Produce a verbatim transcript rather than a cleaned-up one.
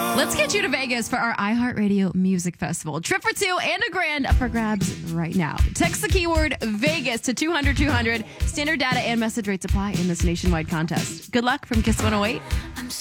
Let's get you to Vegas for our iHeartRadio Music Festival. Trip for two and a grand up for grabs right now. Text the keyword Vegas to two hundred two hundred. Standard data and message rates apply in this nationwide contest. Good luck from Kiss one oh eight.